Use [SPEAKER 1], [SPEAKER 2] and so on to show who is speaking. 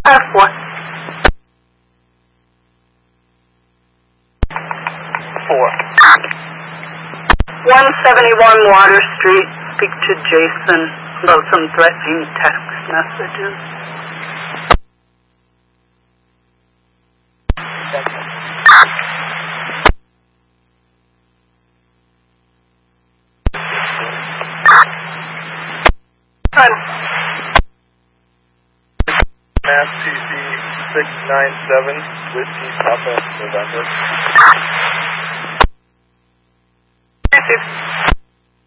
[SPEAKER 1] F1.
[SPEAKER 2] 4.
[SPEAKER 1] 171 Water Street. Speak to Jason about some threatening text messages.
[SPEAKER 2] Mass TC 697, Whiskey Papa November.